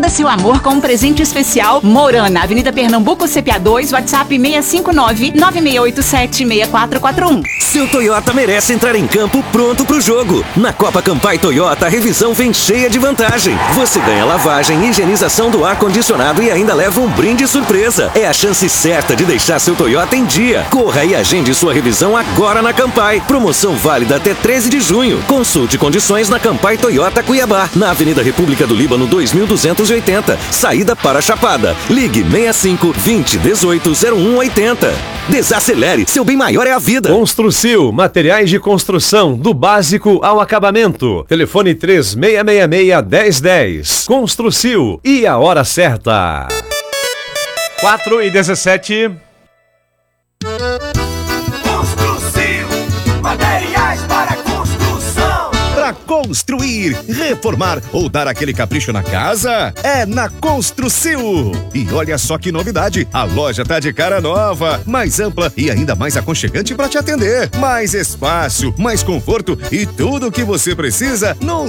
seu amor com um presente especial. Morana, Avenida Pernambuco, CPA 2, WhatsApp 659-9687-6441. Seu Toyota merece entrar em campo pronto pro jogo. Na Copa Campai Toyota, a revisão vem cheia de vantagem. Você ganha lavagem, higienização do ar-condicionado e ainda leva um brinde surpresa. É a chance certa de deixar seu Toyota em dia. Corra e agende sua revisão agora na Campai. Promoção válida até 13 de junho. Consulte condições na Campai Toyota Cuiabá, na Avenida República do Líbano 2280, saída para Chapada. Ligue 65 20 18 0180. Desacelere, seu bem maior é a vida. Construcil, materiais de construção, do básico ao acabamento. Telefone 3666-1010. Construcil, e a hora certa. 4h17. Construcil, materiais para construção. Para construir, reformar ou dar aquele capricho na casa, é na Construcil. E olha só que novidade, a loja tá de cara nova, mais ampla e ainda mais aconchegante para te atender. Mais espaço, mais conforto e tudo o que você precisa num